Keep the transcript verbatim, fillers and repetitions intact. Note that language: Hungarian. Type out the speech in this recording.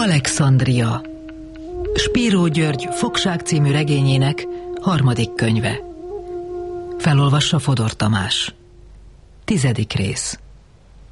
Alexandria. Spíró György Fogság című regényének harmadik könyve. Felolvassa Fodor Tamás. Tizedik rész.